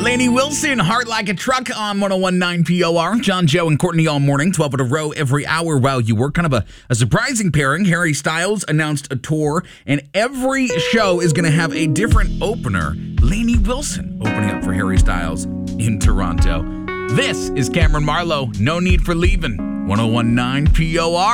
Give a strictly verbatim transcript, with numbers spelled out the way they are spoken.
Lainey Wilson, Heart Like a Truck on one oh one point nine P O R. John, Joe, and Courtney all morning, twelve in a row every hour while you work. Kind of a, a surprising pairing. Harry Styles announced a tour, and every show is going to have a different opener. Lainey Wilson opening up for Harry Styles in Toronto. This is Cameron Marlowe. No Need for Leaving. one oh one point nine P O R.